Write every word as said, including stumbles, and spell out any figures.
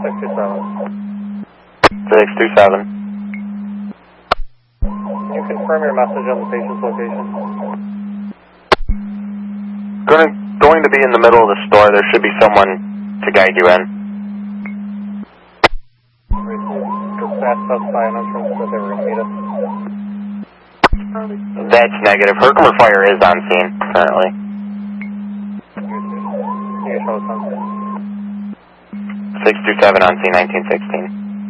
six two seven. six two seven. Can you confirm your message on the patient's location? Going to, going to be in the middle of the store. There should be someone to guide you in. Dispatch specify an entrance that they were going to meet us. That's negative. Herkimer Fire is on scene currently. Can you show us on scene? six two seven on scene, nineteen sixteen.